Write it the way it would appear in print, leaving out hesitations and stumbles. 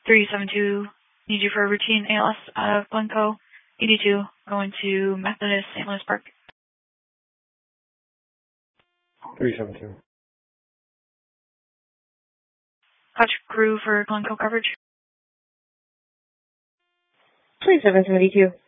372, need you for a routine ALS out of Glencoe. 82, going to Methodist St. Louis Park. 372. Touch crew for Glencoe coverage. 2772.